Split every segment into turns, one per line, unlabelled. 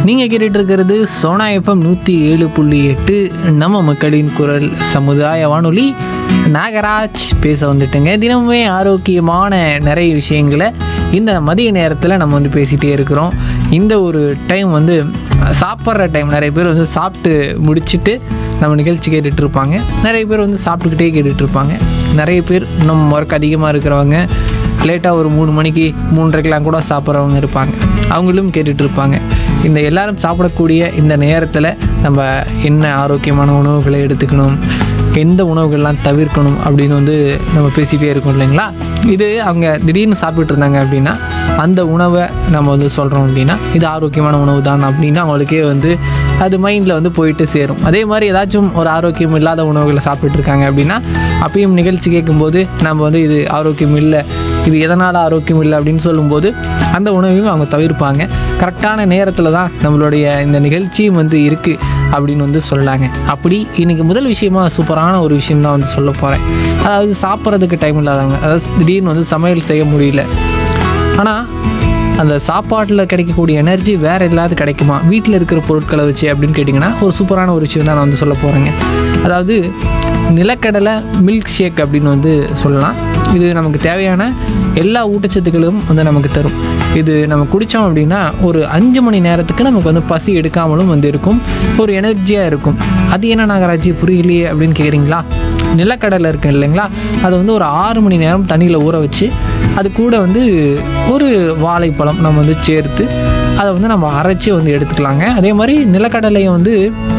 நீங்கள் கேட்டுட்ருக்கிறது சோனா எஃப்எம் 107.8 நம்ம மக்களின் குரல் சமுதாய வானொலி. நாகராஜ் பேச வந்துட்டுங்க. தினமுமே ஆரோக்கியமான நிறைய விஷயங்களை இந்த மதிய நேரத்தில் நம்ம வந்து பேசிகிட்டே இருக்கிறோம். இந்த ஒரு டைம் வந்து சாப்பிட்ற டைம். நிறைய பேர் வந்து சாப்பிட்டு முடிச்சுட்டு நம்ம நிகழ்ச்சி கேட்டுட்ருப்பாங்க. நிறைய பேர் வந்து சாப்பிட்டுக்கிட்டே கேட்டுட்ருப்பாங்க. நிறைய பேர் இன்னும் ஒர்க் அதிகமாக இருக்கிறவங்க லேட்டாக ஒரு 3 மணிக்கு 3:30 கூட சாப்பிட்றவங்க இருப்பாங்க. அவங்களும் கேட்டுட்ருப்பாங்க. இந்த எல்லாரும் சாப்பிடக்கூடிய இந்த நேரத்தில் நம்ம என்ன ஆரோக்கியமான உணவுகளை எடுத்துக்கணும், எந்த உணவுகள்லாம் தவிர்க்கணும் அப்படின்னு வந்து நம்ம பேசிகிட்டே இருக்கோம் இல்லைங்களா. இது அவங்க திடீர்னு சாப்பிட்டுட்டு இருந்தாங்க அப்படின்னா அந்த உணவை நம்ம வந்து சொல்கிறோம் அப்படின்னா இது ஆரோக்கியமான உணவு தான் அப்படின்னு அவங்களுக்கே வந்து அது மைண்டில் வந்து போயிட்டு சேரும். அதே மாதிரி ஏதாச்சும் ஒரு ஆரோக்கியம் இல்லாத உணவுகளை சாப்பிட்டுட்ருக்காங்க அப்படின்னா அப்பயும் நிகழ்ச்சி கேட்கும்போது நம்ம வந்து இது ஆரோக்கியம் இல்லை, இது எதனால் ஆரோக்கியம் இல்லை அப்படின்னு சொல்லும்போது அந்த உணவையும் அவங்க தவிர்ப்பாங்க. கரெக்டான நேரத்தில் தான் நம்மளுடைய இந்த நிகழ்ச்சியும் வந்து இருக்குது அப்படின்னு வந்து சொல்லாங்க. அப்படி இன்றைக்கி முதல் விஷயமா சூப்பரான ஒரு விஷயம் தான் வந்து சொல்ல போகிறேன். அதாவது சாப்பிட்றதுக்கு டைம் இல்லாதவங்க, அதாவது திடீர்னு வந்து சமையல் செய்ய முடியல, ஆனால் அந்த சாப்பாட்டில் கிடைக்கக்கூடிய எனர்ஜி வேறு எதாவது கிடைக்குமா வீட்டில் இருக்கிற பொருட்களை வச்சு அப்படின்னு கேட்டிங்கன்னா ஒரு சூப்பரான ஒரு விஷயம் தான் நான் வந்து சொல்ல போகிறேங்க. அதாவது நிலக்கடலை மில்க் ஷேக் அப்படின்னு வந்து சொல்லலாம். இது நமக்கு தேவையான எல்லா ஊட்டச்சத்துக்களும் வந்து நமக்கு தரும். இது நம்ம குடித்தோம் அப்படின்னா ஒரு 5 மணி நேரத்துக்கு நமக்கு வந்து பசி எடுக்காமலும் வந்து இருக்கும், ஒரு எனர்ஜியாக இருக்கும். அது என்ன நாகராஜி புரியலையே அப்படின்னு கேட்குறீங்களா. நிலக்கடலை இருக்கு இல்லைங்களா, அதை வந்து ஒரு 6 மணி நேரம் தண்ணியில் ஊற வச்சு அது கூட வந்து ஒரு வாழைப்பழம் நம்ம வந்து சேர்த்து அதை வந்து நம்ம அரைச்சி வந்து எடுத்துக்கலாங்க. அதே மாதிரி நிலக்கடலையை வந்து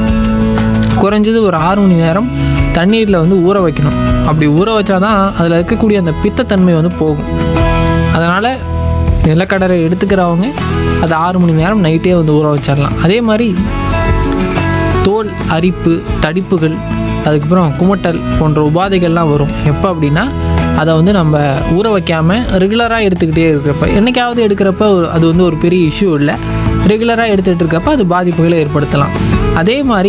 குறைஞ்சது ஒரு 6 மணி நேரம் தண்ணீரில் வந்து ஊற வைக்கணும். அப்படி ஊற வச்சா தான் அதில் இருக்கக்கூடிய அந்த பித்தத்தன்மை வந்து போகும். அதனால் நிலக்கடலை எடுத்துக்கிறவங்க அது 6 மணி நேரம் நைட்டே வந்து ஊற வச்சிடலாம். அதே மாதிரி தோல் அரிப்பு, தடிப்புகள், அதுக்கப்புறம் குமட்டல் போன்ற உபாதைகள்லாம் வரும். எப்போ அப்படின்னா அதை வந்து நம்ம ஊற வைக்காமல் ரெகுலராக எடுத்துக்கிட்டே இருக்கிறப்ப, என்றைக்காவது எடுக்கிறப்ப அது வந்து ஒரு பெரிய இஷ்யூ இல்லை. ரெகுலராக எடுத்துகிட்டு இருக்கப்போ அது பாதிப்புகளை ஏற்படுத்தலாம். அதே மாதிரி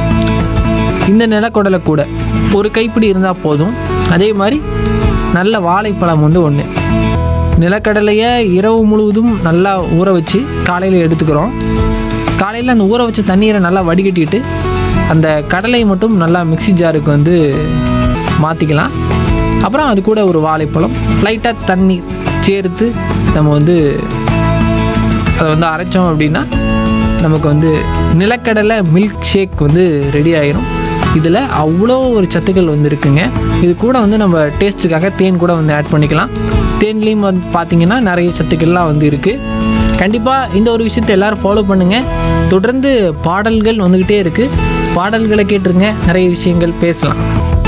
இந்த நிலக்கடலை கூட ஒரு கைப்பிடி இருந்தால் போதும். அதே மாதிரி நல்ல வாழைப்பழம் வந்து ஒன்று. நிலக்கடலையை இரவு முழுவதும் நல்லா ஊற வச்சு காலையில் எடுத்துக்கிறோம். காலையில் அந்த ஊற வச்ச தண்ணீரை நல்லா வடிகட்டிட்டு அந்த கடலை மட்டும் நல்லா மிக்ஸி ஜாருக்கு வந்து மாற்றிக்கலாம். அப்புறம் அது கூட ஒரு வாழைப்பழம், லைட்டாக தண்ணி சேர்த்து நம்ம வந்து அதை வந்து அரைச்சோம் அப்படின்னா நமக்கு வந்து நிலக்கடலை மில்க் ஷேக் வந்து ரெடி ஆயிரும். இதில் அவ்வளோ ஒரு சத்துக்கள் வந்து இருக்குங்க. இது கூட வந்து நம்ம டேஸ்ட்டுக்காக தேன் கூட வந்து ஆட் பண்ணிக்கலாம். தேன்லேயும் வந்து பார்த்திங்கன்னா நிறைய சத்துக்கள்லாம் வந்து இருக்குது. கண்டிப்பாக இந்த ஒரு விஷயத்தை எல்லோரும் ஃபாலோ பண்ணுங்கள். தொடர்ந்து பாடல்கள் வந்துக்கிட்டே இருக்குது. பாடல்களை கேட்டுருங்க, நிறைய விஷயங்கள் பேசலாம்.